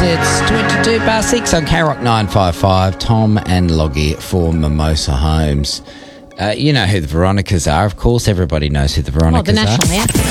It's 22 past 6 on K-Rock 955. Tom and Loggy for Mimosa Homes. You know who the Veronicas are, of course. Everybody knows who the Veronicas are. The national anthem.